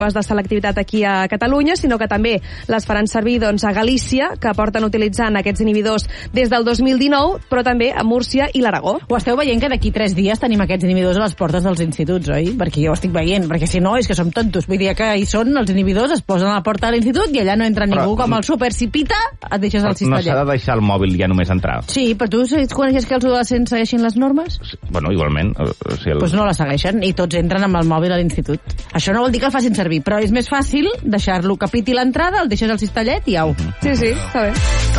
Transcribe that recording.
de selectivitat aquí a Catalunya, sinó que també les faran servir doncs, a Galícia, que porten utilitzant aquests inhibidors des del 2019, però també a Múrcia i l'Aragó. Ho esteu veient que d'aquí 3 dies tenim aquests inhibidors a les portes dels instituts, oi? Perquè jo ho estic veient, perquè si no és que som tontos. Vull dir que hi són els inhibidors, es posen a la porta de l'institut i allà no entra ningú, com el súper. Si pita, et deixes el cistellet. No s'ha de deixar el mòbil ja només entrar. Sí, però tu coneixes que els adolescents segueixin les normes? Bueno, igualment. Doncs no les segueixen i tots entren amb el mòbil a l'institut. Això no vol dir que el facin servir, però és més fàcil deixar-lo que piti l'entrada, el deixes al cistellet i au. Sí, està bé.